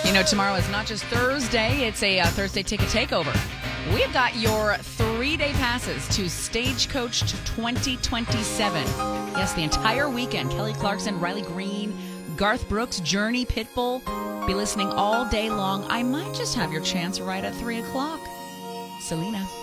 Tomorrow is not just Thursday, it's a Thursday Ticket Takeover. We've got your 3-day passes to Stagecoach 2027. Yes, the entire weekend. Kelly Clarkson, Riley Green, Garth Brooks, Journey, Pitbull. Be listening all day long. I might just have your chance right at 3 o'clock. Selena.